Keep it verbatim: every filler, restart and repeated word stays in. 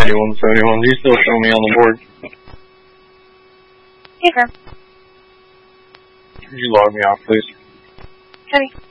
ninety-one seventy-one. Do you still show me on the board? Hey, Graham. Could you log me off, please? Copy.